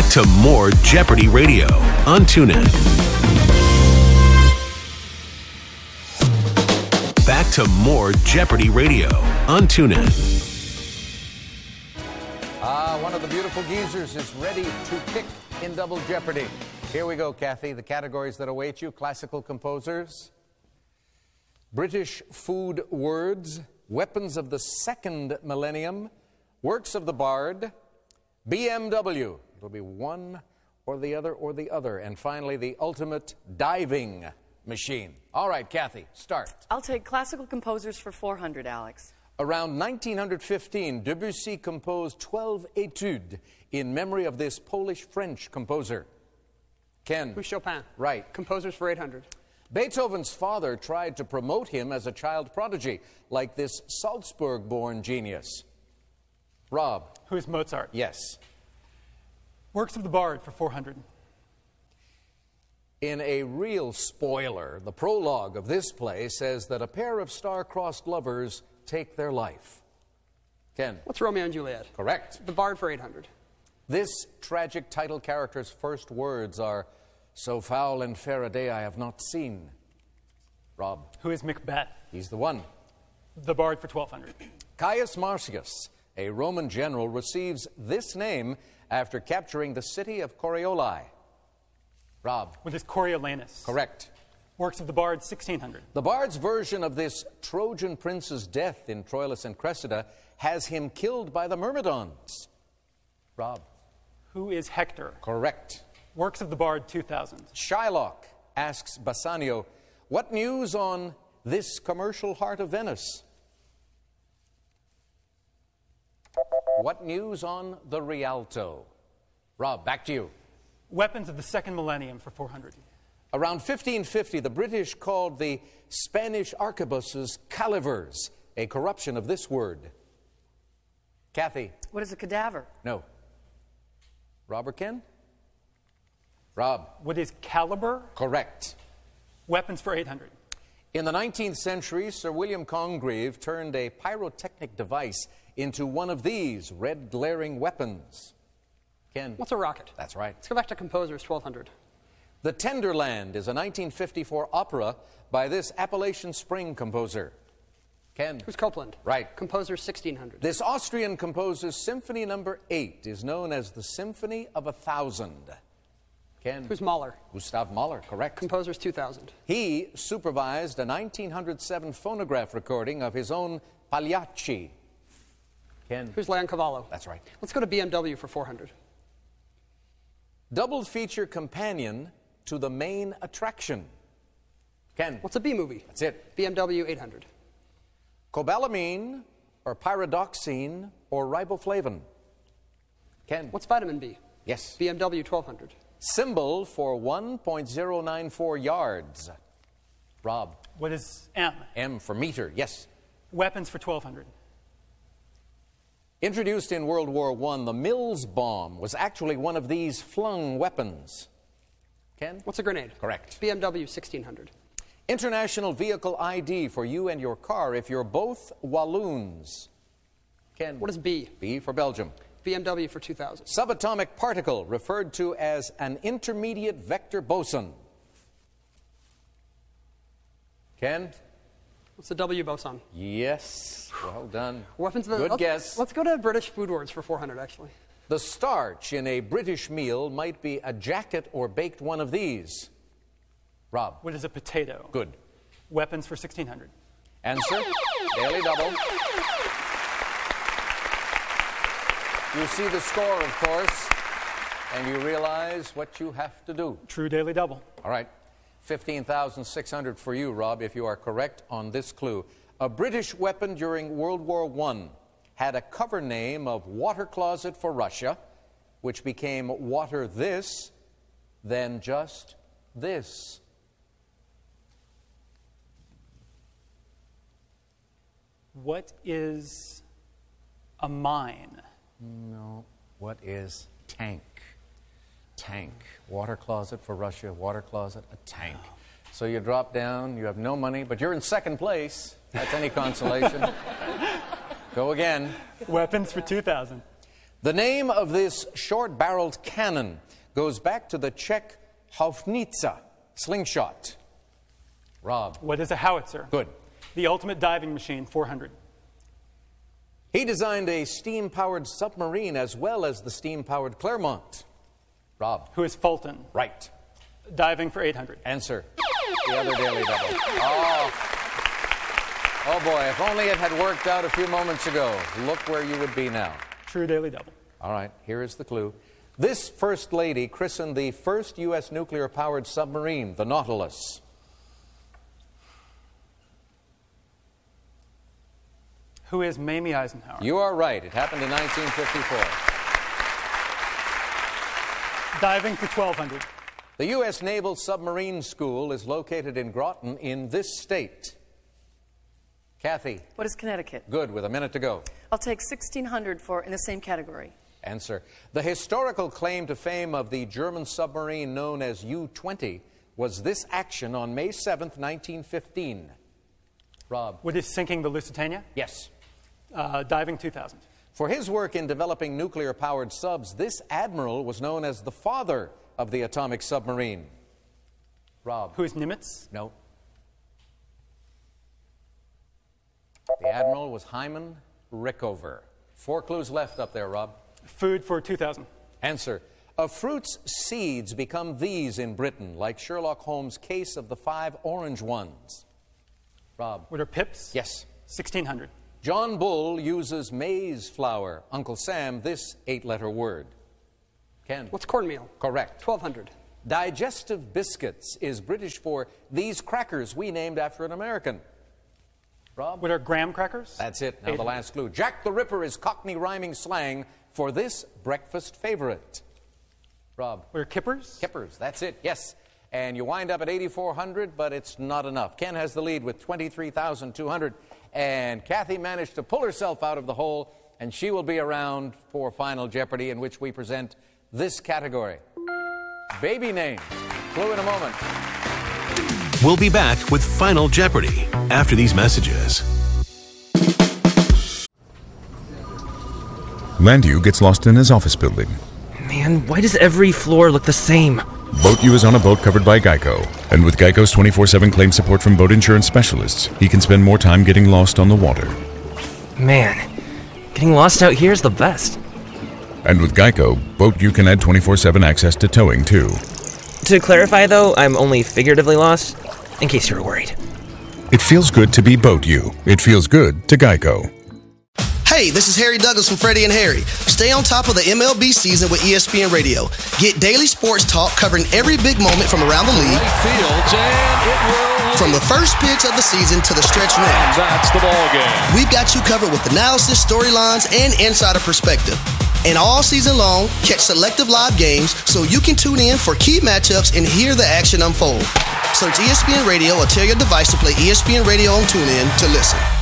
to more Jeopardy Radio on TuneIn. Back to more Jeopardy Radio on TuneIn. One of the beautiful geezers is ready to pick in Double Jeopardy. Here we go, Kathy. The categories that await you: classical composers, British food words, weapons of the second millennium, works of the bard, BMW. It'll be one or the other. And finally, the ultimate diving machine. All right, Kathy, start. I'll take classical composers for 400, Alex. Around 1915, Debussy composed 12 etudes in memory of this Polish-French composer. Ken. Who's Chopin? Right. Composers for 800. Beethoven's father tried to promote him as a child prodigy, like this Salzburg-born genius. Rob. Who is Mozart? Yes. Works of the Bard for 400. In a real spoiler, the prologue of this play says that a pair of star-crossed lovers take their life. Ken. What's Romeo and Juliet? Correct. The Bard for 800. This tragic title character's first words are, "So foul and fair a day I have not seen." Rob. Who is Macbeth? He's the one. The Bard for 1200. Caius Marcius, a Roman general, receives this name after capturing the city of Corioli. Rob. With his Coriolanus. Correct. Works of the Bard, 1600. The Bard's version of this Trojan prince's death in Troilus and Cressida has him killed by the Myrmidons. Rob. Who is Hector? Correct. Works of the Bard, 2000. Shylock asks Bassanio, "What news on this commercial heart of Venice?" What news on the Rialto? Rob, back to you. Weapons of the second millennium for 400. Around 1550, the British called the Spanish arquebuses calivers, a corruption of this word. Kathy. What is a cadaver? No. Rob or Ken? Rob. What is caliber? Correct. Weapons for 800. In the 19th century, Sir William Congreve turned a pyrotechnic device into one of these red glaring weapons. Ken. What's a rocket? That's right. Let's go back to composers, 1200. The Tenderland is a 1954 opera by this Appalachian Spring composer. Ken. Who's Copland? Right. Composers, 1600. This Austrian composer's Symphony Number 8 is known as the Symphony of 1,000. Ken. Who's Mahler? Gustav Mahler, correct. Composers, 2000. He supervised a 1907 phonograph recording of his own Pagliacci. Ken. Who's Leoncavallo? That's right. Let's go to BMW for 400. Double feature companion to the main attraction. Ken. What's a B movie? That's it. BMW 800. Cobalamin or pyridoxine or riboflavin. Ken. What's vitamin B? Yes. BMW 1200. Symbol for 1.094 yards. Rob. What is M? M for meter. Yes. Weapons for 1200. Introduced in World War I, the Mills bomb was actually one of these flung weapons. Ken? What's a grenade? Correct. BMW 1600. International vehicle ID for you and your car if you're both Walloons. Ken? What is B? B for Belgium. BMW for 2000. Subatomic particle referred to as an intermediate vector boson. Ken? What's the W boson? Yes. Well done. Weapons of the, Good guess. Let's go to British food words for 400, actually. The starch in a British meal might be a jacket or baked one of these. Rob. What is a potato? Good. Weapons for 1600. Answer. Daily double. You see the score, of course, and you realize what you have to do. True daily double. All right. 15,600 for you, Rob, if you are correct on this clue. A British weapon during World War I had a cover name of Water Closet for Russia, which became Water This, then just this. What is a mine? No. What is tank? Tank. Water closet for Russia, water closet, a tank. So you drop down, you have no money, but you're in second place. That's any consolation. Go again. Weapons for 2000. The name of this short-barreled cannon goes back to the Czech Haufnica slingshot. Rob. What is a howitzer? Good. The ultimate diving machine, 400. He designed a steam-powered submarine as well as the steam-powered Clermont. Rob. Who is Fulton? Right. Diving for 800. Answer. The other Daily Double. Oh boy, if only it had worked out a few moments ago. Look where you would be now. True Daily Double. All right, here is the clue. This First Lady christened the first U.S. nuclear-powered submarine, the Nautilus. Who is Mamie Eisenhower? You are right. It happened in 1954. Diving for 1,200. The U.S. Naval Submarine School is located in Groton in this state. Kathy. What is Connecticut? Good, with a minute to go. I'll take 1,600 for in the same category. Answer. The historical claim to fame of the German submarine known as U-20 was this action on May 7th, 1915. Rob. What is sinking the Lusitania? Yes. Diving 2,000. For his work in developing nuclear-powered subs, this admiral was known as the father of the atomic submarine. Rob. Who is Nimitz? No. The admiral was Hyman Rickover. 4 clues left up there, Rob. Food for 2,000. Answer. A fruit's seeds become these in Britain, like Sherlock Holmes' case of the 5 orange ones. Rob. What are pips? Yes. 1,600. John Bull uses maize flour. Uncle Sam, this 8-letter word. Ken. What's cornmeal? Correct. 1,200. Digestive biscuits is British for these crackers we named after an American. Rob? What are graham crackers? That's it. Now the 800. last clue. Jack the Ripper is Cockney rhyming slang for this breakfast favorite. Rob? What are kippers? Kippers. That's it. Yes. And you wind up at 8,400, but it's not enough. Ken has the lead with 23,200. And Kathy managed to pull herself out of the hole, and she will be around for Final Jeopardy, in which we present this category. Baby names. Clue in a moment. We'll be back with Final Jeopardy after these messages. Landu gets lost in his office building. Man, why does every floor look the same? Boat U is on a boat covered by Geico. And with Geico's 24/7 claim support from boat insurance specialists, he can spend more time getting lost on the water. Man, getting lost out here is the best. And with Geico, Boat U can add 24/7 access to towing, too. To clarify, though, I'm only figuratively lost, in case you were worried. It feels good to be Boat U. It feels good to Geico. Hey, this is Harry Douglas from Freddie and Harry. Stay on top of the MLB season with ESPN Radio. Get daily sports talk covering every big moment from around the league. From the first pitch of the season to the stretch run. That's the ball game. We've got you covered with analysis, storylines, and insider perspective. And all season long, catch selective live games so you can tune in for key matchups and hear the action unfold. Search ESPN Radio or tell your device to play ESPN Radio on TuneIn to listen.